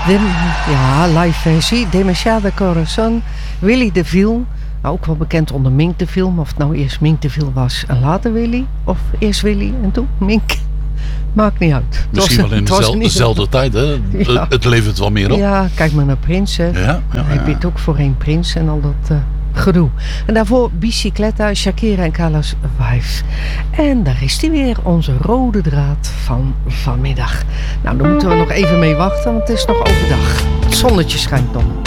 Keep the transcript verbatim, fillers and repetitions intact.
Dem, ja, live versie. Demasiado Corazon. Willy DeVille. Ook wel bekend onder Mink DeVille. Maar of het nou eerst Mink DeVille was en later Willy. Of eerst Willy en toen Mink. Maakt niet uit. Misschien wel in dezelfde, dezelfde tijd. Hè? Ja. Het levert wel meer op. Ja, kijk maar naar Prins. Hè. Ja, ja, ja. Hij bidt ook voor één prins en al dat uh, gedoe. En daarvoor Bicicleta, Shakira en Carlos Wife. En daar is die weer, onze rode draad van vanmiddag. Nou, daar moeten we nog even mee wachten, want het is nog overdag. Het zonnetje schijnt nog.